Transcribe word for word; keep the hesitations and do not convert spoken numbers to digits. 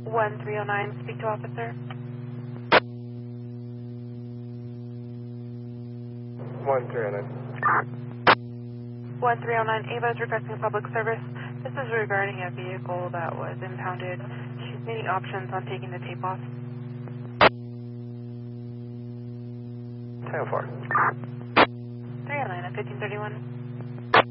one three oh nine, speak to officer. one three oh nine. one three oh nine, Ava is requesting a public service. This is regarding a vehicle that was impounded. She's needing options on taking the tape off. ten four. three oh nine at fifteen thirty-one.